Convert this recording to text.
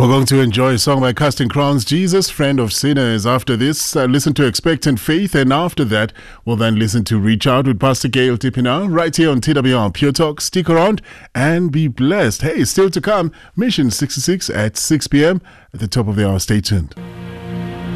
We're going to enjoy a song by Casting Crowns, Jesus, Friend of Sinners. After this, listen to Expectant Faith. And after that, we'll then listen to Reach Out with Pastor Gail Tipina right here on TWR Pure Talk. Stick around and be blessed. Hey, still to come, Mission 66 at 6 p.m. At the top of the hour. Stay tuned.